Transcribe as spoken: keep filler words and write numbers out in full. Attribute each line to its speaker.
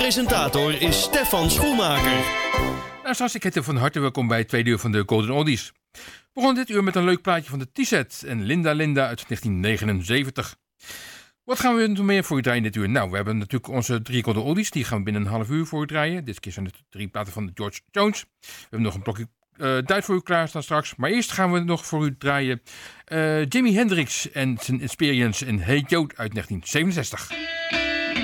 Speaker 1: presentator is Stefan Schoenmaker.
Speaker 2: Nou, zoals ik heet van harte welkom bij het tweede uur van de Golden Oldies. We begonnen dit uur met een leuk plaatje van de T-Set en Linda Linda uit negentien negenenzeventig. Wat gaan we nog meer voor u draaien dit uur? Nou, we hebben natuurlijk onze drie Golden Oldies. Die gaan we binnen een half uur voor u draaien. Dit keer zijn het drie platen van George Jones. We hebben nog een blokje uh, Duits voor u klaarstaan straks. Maar eerst gaan we nog voor u draaien uh, Jimi Hendrix en zijn Experience en Hey Joe uit negentien zevenenzestig.